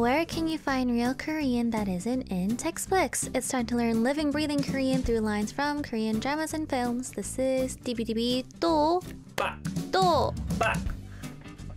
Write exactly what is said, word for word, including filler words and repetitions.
Where can you find real Korean that isn't in textbooks? It's time to learn living, breathing Korean through lines from Korean dramas and films. This is D B D B 또, 빡! 또, 빡!